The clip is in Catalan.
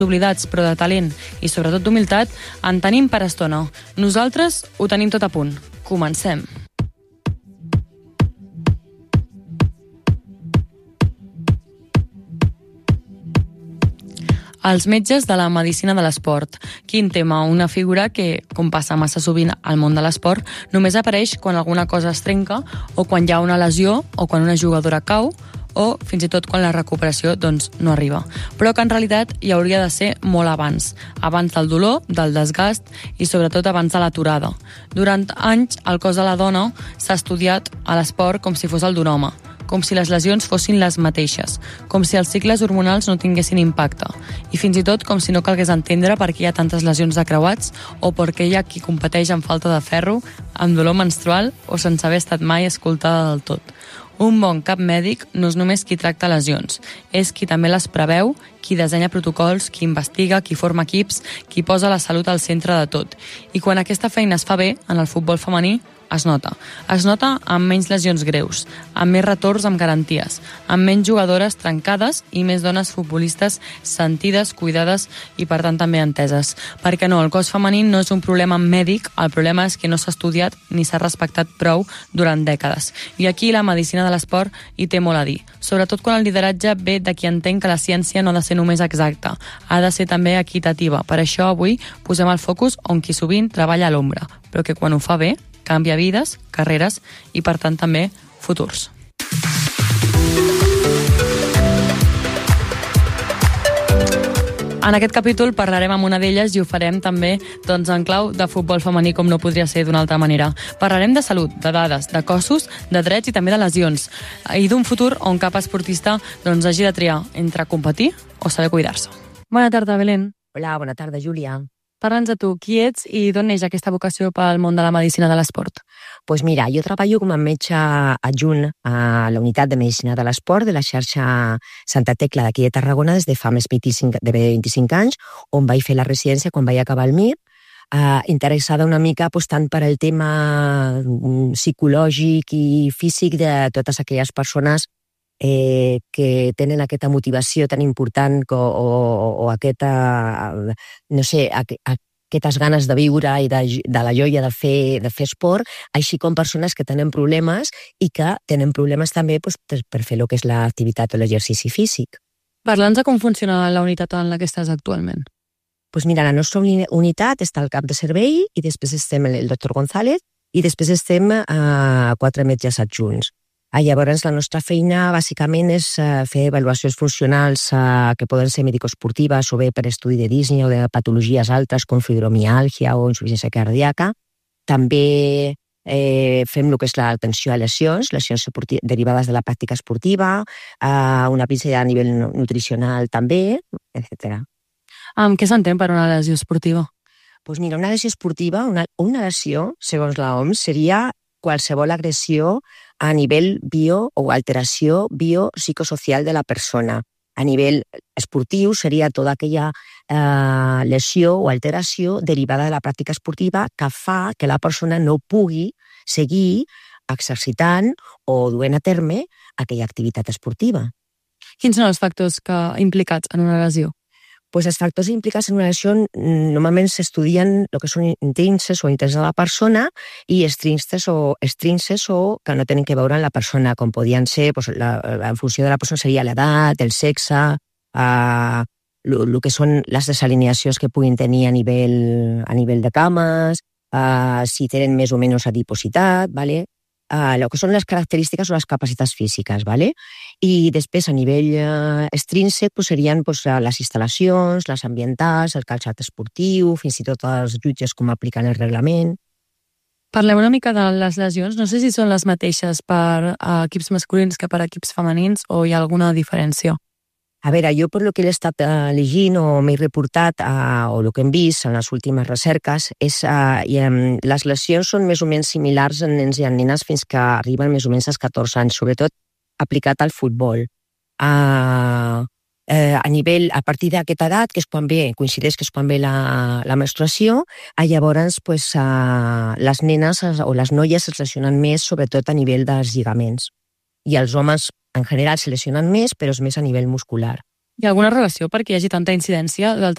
oblidats, però de talent i sobretot d'humilitat, en tenim per estona. Nosaltres ho tenim tot a punt. Comencem. Els metges de la medicina de l'esport. Quin tema? Una figura que, com passa massa sovint al món de l'esport, només apareix quan alguna cosa es trenca o quan hi ha una lesió o quan una jugadora cau o fins i tot quan la recuperació no arriba. Però que en realitat hi hauria de ser molt abans del dolor, del desgast i sobretot abans de l'aturada. Durant anys el cos de la dona s'ha estudiat a l'esport com si fos el d'un home, com si les lesions fossin les mateixes, com si els cicles hormonals no tinguessin impacte, i fins i tot com si no calgués entendre per què hi ha tantes lesions de creuats o per què hi ha qui competeix amb falta de ferro, amb dolor menstrual o sense haver estat mai escoltada del tot. Un bon cap mèdic no és només qui tracta lesions, és qui també les preveu, qui dissenya protocols, qui investiga, qui forma equips, qui posa la salut al centre de tot. I quan aquesta feina es fa bé, en el futbol femení, es nota. Es nota amb menys lesions greus, amb més retorns amb garanties, amb menys jugadores trencades i més dones futbolistes sentides, cuidades i per tant també enteses. Perquè no, el cos femení no és un problema mèdic, el problema és que no s'ha estudiat ni s'ha respectat prou durant dècades. I aquí la medicina de l'esport hi té molt a dir, sobretot quan el lideratge ve de qui entén que la ciència no ha de ser només exacta, ha de ser també equitativa. Per això avui posem el focus on qui sovint treballa a l'ombra, però que quan ho fa bé canvia vides, carreres i, per tant, també futurs. En aquest capítol parlarem amb una d'elles i ho farem també en clau de futbol femení, com no podria ser d'una altra manera. Parlarem de salut, de dades, de cossos, de drets i també de lesions, i d'un futur on cap esportista hagi de triar entre competir o saber cuidar-se. Bona tarda, Belén. Hola, bona tarda, Júlia. Parla'ns de tu, qui ets i d'on neix aquesta vocació pel món de la medicina de l'esport? Pues mira, jo treballo com a metge adjunt a la unitat de medicina de l'esport de la xarxa Santa Tecla d'aquí de Tarragona des de fa més de 25 anys, on vaig fer la residència quan vaig acabar el MIR, interessada una mica tant per el tema psicològic i físic de totes aquelles persones que tenen aquesta motivació tan important o aquesta, no sé, aquestes ganes de viure i de la joia de fer esport, així com persones que tenen problemes i que tenen problemes també per fer el que és l'activitat o l'exercici físic. Parla'ns de com funciona la unitat en la que estàs actualment. Doncs mira, la nostra unitat està al cap de servei i després estem el doctor González i després estem 4 metges adjunts. Llavors, la nostra feina, bàsicament, és fer avaluacions funcionals que poden ser medicoesportives o bé per estudi de Disney o de patologies altres com fibromiàlgia o insuficiència cardíaca. També fem el que és l'atenció a lesions derivades de la pràctica esportiva, una pinzellada a nivell nutricional també, etc. Què s'entén per una lesió esportiva? Doncs mira, una lesió esportiva, una lesió, segons l'OMS, seria qualsevol agressió a nivell o alteració biopsicosocial de la persona. A nivell esportiu seria tota aquella lesió o alteració derivada de la pràctica esportiva que fa que la persona no pugui seguir exercitant o duent a terme aquella activitat esportiva. Quins són els factors implicats en una lesió? Pues els factors implicats en una lesió normalment s'estudien el que són intrínsecs o interns de la persona i extrínsecs o que no tenen que veure amb la persona, com podien ser, en funció de la persona seria l'edat, el sexe, el que són les desalineacions que puguin tenir a nivell de cames, si tenen més o menys adipositat, ¿vale? El que són les característiques o les capacitats físiques, ¿vale? I després, a nivell extrínsec, serien les instal·lacions, les ambientals, el calçat esportiu, fins i tot els jutges com apliquen el reglament. Parlem una mica de les lesions. No sé si són les mateixes per equips masculins que per equips femenins o hi ha alguna diferència. A veure, jo per lo que he estat llegint o m'he reportat o el que hem vist en les últimes recerques les lesions són més o menys similars en nens i en nenes fins que arriben més o menys als 14 anys, sobretot aplicat al futbol. A partir d'aquesta edat, que és quan coincideix que és quan ve la menstruació, llavors les nenes o les noies es lesionen més, sobretot a nivell dels lligaments. I els homes en general se lesionen més, però és més a nivell muscular. Hi ha alguna relació perquè hi hagi tanta incidència del